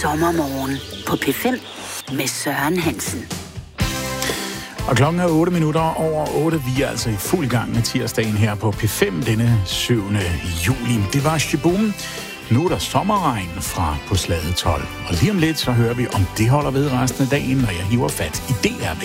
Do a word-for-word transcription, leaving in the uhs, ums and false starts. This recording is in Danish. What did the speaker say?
sommermorgen på P fem med Søren Hansen. Og klokken er otte minutter over otte. Vi er altså i fuld gang med tirsdagen her på P fem denne syvende juli. Det var Shaboom. Nu er der sommerregn fra på Slade tolv. Og lige om lidt, så hører vi, om det holder ved resten af dagen, når jeg hiver fat i D R V.